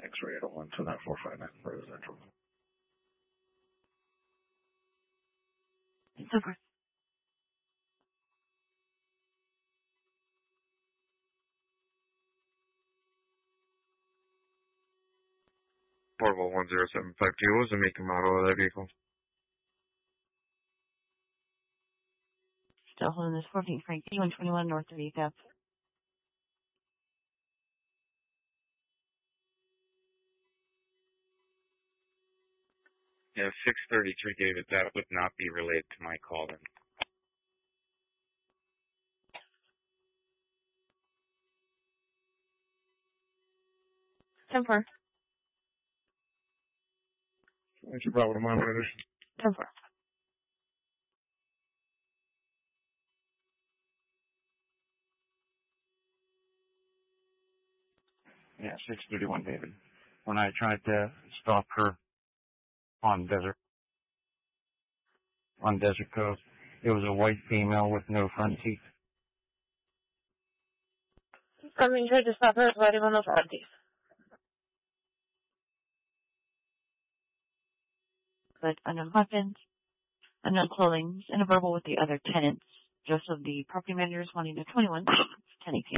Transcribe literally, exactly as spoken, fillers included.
X-ray eight oh one to nine four five nine residential. Super. Portable one zero seven five two, what was the make and model of that vehicle? Still holding this fourteen Frank one twenty-one North thirtieth Avenue. Yeah, six thirty-three, David, that would not be related to my call then. ten four. What's your problem, operators? ten four. Yeah, six thirty-one, David. When I tried to stop her on Desert, on Desert Cove, it was a white female with no front teeth. I mean, tried to stop her with white on the front teeth. But unknown weapons, unknown clothing, and a verbal with the other tenants. Just of the property managers wanting to twenty-one, ten eighteen.